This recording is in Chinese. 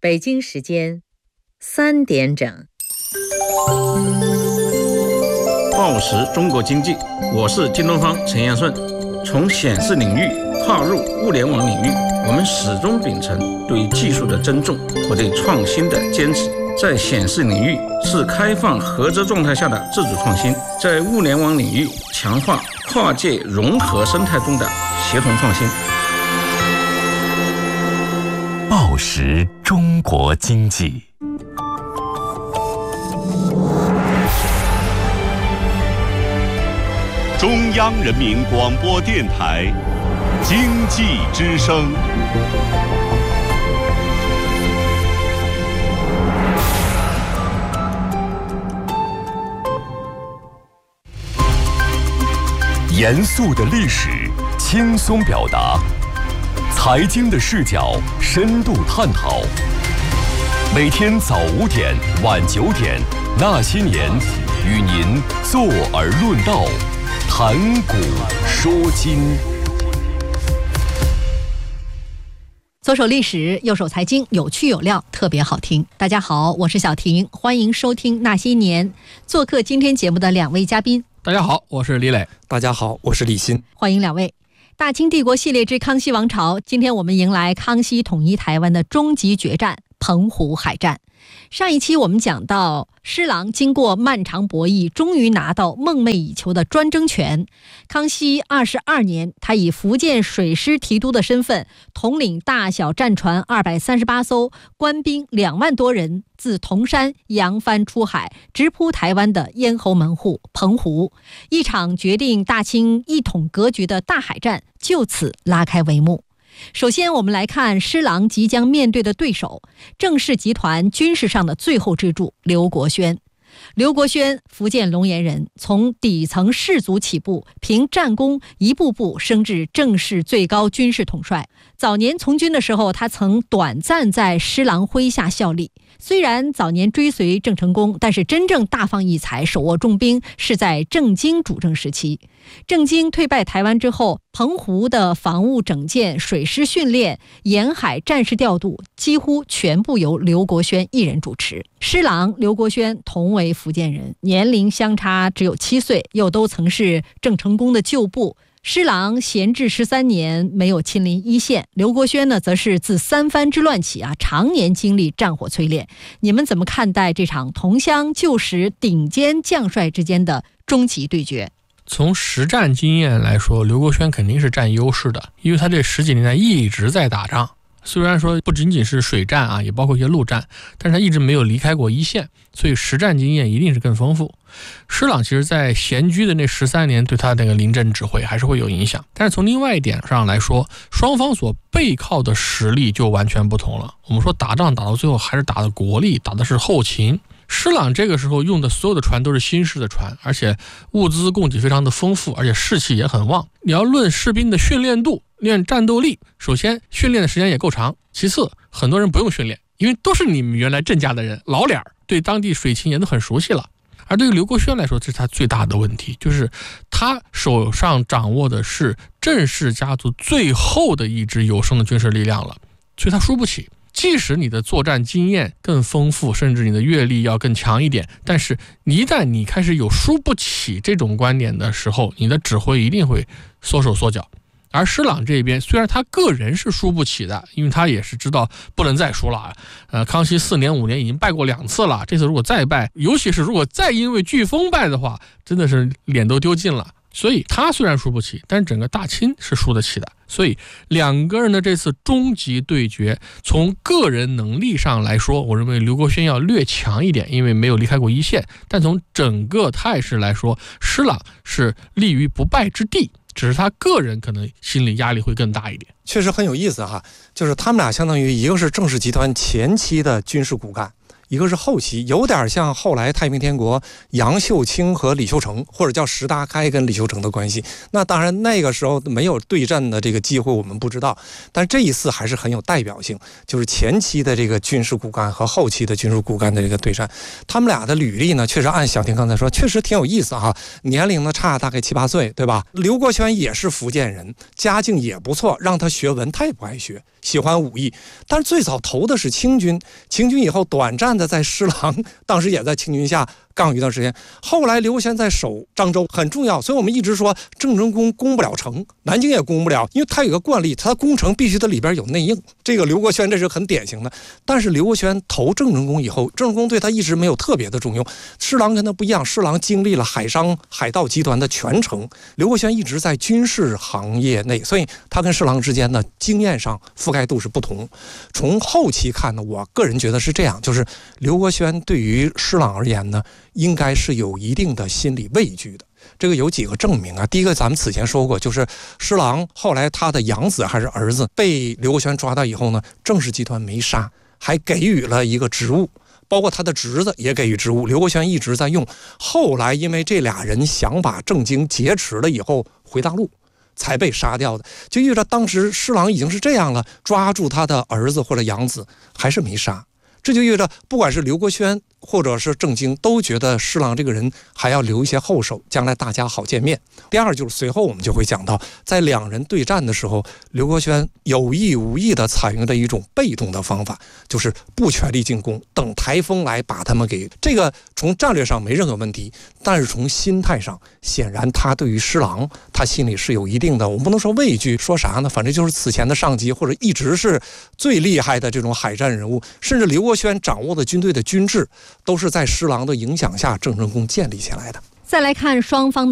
北京时间3点整。 报时中国经济，我是京东方陈彦顺。从显示领域跨入物联网领域，我们始终秉承对技术的尊重和对创新的坚持。在显示领域是开放合作状态下的自主创新，在物联网领域强化跨界融合生态中的协同创新。 报时中国经济， 中央人民广播电台经济之声。 严肃的历史，轻松表达；财经的视角，深度探讨。每天早5点，晚9点，那些年，与您坐而论道，谈古说今。 左手历史，右手财经，有趣有料，特别好听。大家好，我是小婷，欢迎收听那些年。做客今天节目的2位嘉宾。 大家好，我是李磊。 大家好，我是李欣。 欢迎2位。大清帝国系列之康熙王朝，今天我们迎来康熙统一台湾的终极决战——澎湖海战。上一期我们讲到，施琅经过漫长博弈，终于拿到梦寐以求的专政权。康熙22年，他以福建水师提督的身份，统领大小战船238艘，官兵2万多人，自铜山扬帆出海，直扑台湾的咽喉门户澎湖。一场决定大清一统格局的大海战就此拉开帷幕。首先我们来看施琅即将面对的对手，郑氏集团军事上的最后支柱刘国轩。刘国轩，福建龙岩人，从底层士族起步，凭战功一步步升至郑氏最高军事统帅。早年从军的时候，他曾短暂在施琅麾下效力。虽然早年追随郑成功，但是真正大放异彩、手握重兵是在郑经主政时期。郑经退败台湾之后，澎湖的防务整建、水师训练、沿海战事调度几乎全部由刘国轩一人主持。施琅、刘国轩同为福建人，年龄相差只有7岁，又都曾是郑成功的旧部。施琅闲置13年，没有亲临一线。刘国轩呢，则是自三藩之乱起常年经历战火淬炼。你们怎么看待这场同乡旧时顶尖将帅之间的终极对决？ 从实战经验来说，刘国轩肯定是占优势的，因为他这10几年来一直在打仗。虽然说不仅仅是水战也包括一些陆战，但是他一直没有离开过一线，所以实战经验一定是更丰富。施琅其实在闲居的那13年，对他那个临阵指挥还是会有影响。但是从另外一点上来说，双方所背靠的实力就完全不同了。我们说打仗打到最后还是打的国力，打的是后勤。施琅这个时候用的所有的船都是新式的船，而且物资供给非常的丰富，而且士气也很旺。你要论士兵的训练度、练战斗力，首先训练的时间也够长，其次很多人不用训练，因为都是你们原来郑家的人，老脸儿，对当地水情也都很熟悉了。而对于刘国轩来说，这是他最大的问题，就是他手上掌握的是郑氏家族最后的一支有生的军事力量了，所以他输不起。即使你的作战经验更丰富，甚至你的阅历要更强一点，但是一旦你开始有输不起这种观点的时候，你的指挥一定会缩手缩脚。而施琅这边虽然他个人是输不起的，因为他也是知道不能再输了。康熙4年5年已经败过2次了，这次如果再败，尤其是如果再因为飓风败的话，真的是脸都丢尽了。所以他虽然输不起，但是整个大清是输得起的。所以2个人的这次终极对决，从个人能力上来说，我认为刘国轩要略强一点，因为没有离开过一线。但从整个态势来说，施琅是立于不败之地，只是他个人可能心理压力会更大一点。 确实很有意思就是他们俩相当于一个是郑氏集团前期的军事骨干，一个是后期，有点像后来太平天国杨秀清和李秀成，或者叫石达开跟李秀成的关系。那当然那个时候没有对战的这个机会，我们不知道，但这一次还是很有代表性，就是前期的这个军事骨干和后期的军事骨干的这个对战。他们俩的履历呢，确实按小婷刚才说，确实挺有意思年龄呢差大概7、8岁，对吧？刘国轩也是福建人，家境也不错，让他学文他也不爱学， 喜欢武艺，但是最早投的是清军，清军以后短暂的在施琅当时也在清军下杠一段时间，后来刘国轩在守漳州很重要，所以我们一直说郑成功攻不了城，南京也攻不了，因为他有个惯例，他攻城必须得里边有内应，这个刘国轩这是很典型的。但是刘国轩投郑成功以后，郑成功对他一直没有特别的重用，施琅跟他不一样，施琅经历了海商海盗集团的全程，刘国轩一直在军事行业内，所以他跟施琅之间呢经验上覆盖度是不同。从后期看呢，我个人觉得是这样，就是刘国轩对于施琅而言呢，应该是有一定的心理畏惧的。这个有几个证明啊。第一个，咱们此前说过，就是施琅后来他的养子还是儿子被刘国轩抓到以后呢，郑氏集团没杀，还给予了一个职务，包括他的侄子也给予职务，刘国轩一直在用。后来因为这俩人想把郑经劫持了以后回大陆，才被杀掉的。就遇着当时施琅已经是这样了，抓住他的儿子或者养子还是没杀，这就意味着不管是刘国轩或者是郑经都觉得施琅这个人还要留一些后手，将来大家好见面。第二就是随后我们就会讲到，在两人对战的时候，刘国轩有意无意地采用的一种被动的方法，就是不全力进攻，等台风来把他们给，这个从战略上没任何问题，但是从心态上，显然他对于施琅他心里是有一定的，我们不能说畏惧，说啥呢，反正就是此前的上级或者一直是最厉害的这种海战人物，甚至刘国轩掌握的军队的军制都是在施琅的影响下郑成功建立起来的。 再来看双方的